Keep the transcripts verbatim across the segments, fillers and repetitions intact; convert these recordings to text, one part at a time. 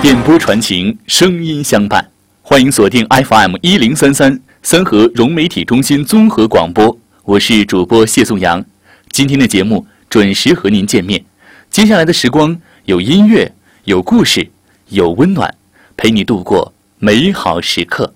电波传情，声音相伴。欢迎锁定 F M 一零三三三河融媒体中心综合广播，我是主播谢颂阳。今天的节目准时和您见面。接下来的时光有音乐，有故事，有温暖，陪你度过美好时刻。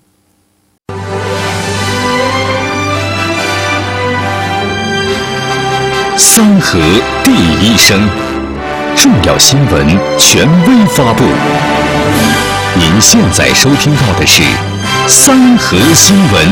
三河第一声，重要新闻权威发布。您现在收听到的是三河新闻。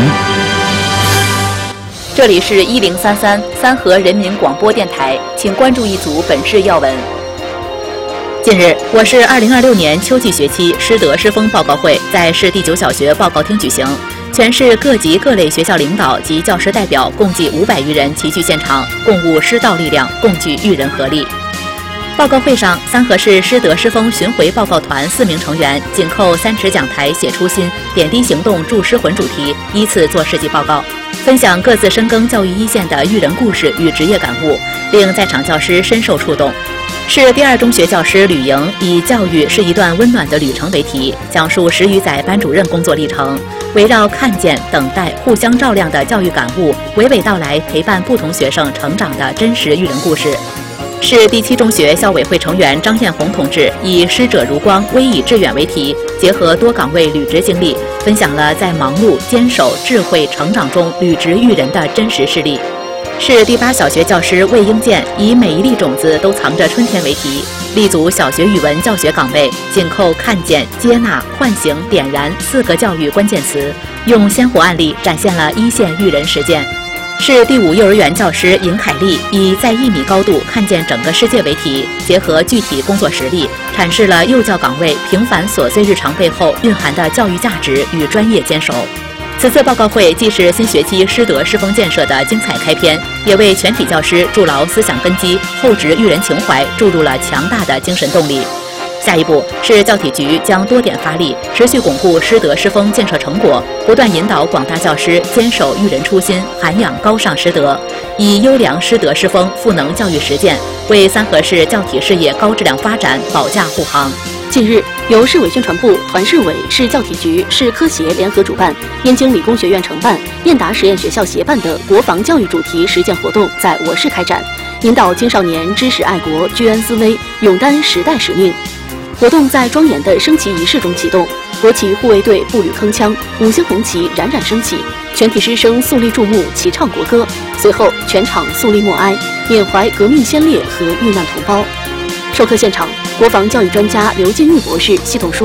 这里是一零三三三河人民广播电台，请关注一组本市要闻。近日，我市二零二六年秋季学期师德师风报告会在市第九小学报告厅举行，全市各级各类学校领导及教师代表共计五百余人齐聚现场，共务师道力量，共聚育人合力。报告会上，三河市师德师风巡回报告团四名成员紧扣三尺讲台写初心，点滴行动铸师魂主题，依次做事迹报告，分享各自深耕教育一线的育人故事与职业感悟，令在场教师深受触动。市第二中学教师吕莹以教育是一段温暖的旅程为题，讲述十余载班主任工作历程，围绕看见、等待、互相照亮的教育感悟，娓娓道来陪伴不同学生成长的真实育人故事。市第七中学校委会成员张艳红同志以师者如光，威以致远为题，结合多岗位履职经历，分享了在忙碌、坚守、智慧、成长中履职育人的真实事例。市第八小学教师魏英健以每一粒种子都藏着春天为题，立足小学语文教学岗位，紧扣看见、接纳、唤醒、点燃四个教育关键词，用鲜活案例展现了一线育人实践。市第五幼儿园教师尹凯丽以在一米高度看见整个世界为题，结合具体工作实例，阐释了幼教岗位平凡琐碎日常背后蕴含的教育价值与专业坚守。此次报告会既是新学期师德师风建设的精彩开篇，也为全体教师筑牢思想根基，厚植育人情怀注入了强大的精神动力。下一步，市教体局将多点发力，持续巩固师德师风建设成果，不断引导广大教师坚守育人初心，涵养高尚师德，以优良师德师风赋能教育实践，为三河市教体事业高质量发展保驾护航。 近日，由市委宣传部、团市委、市教体局、市科协联合主办，燕京理工学院承办，燕达实验学校协办的国防教育主题实践活动在我市开展，引导青少年知识爱国、居安思危，勇担时代使命。活动在庄严的升旗仪式中启动，国旗护卫队步履铿锵，五星红旗冉冉升起，全体师生肃立注目，齐唱国歌。随后，全场肃立默哀，缅怀革命先烈和遇难同胞。授课现场，国防教育专家刘金玉博士系统说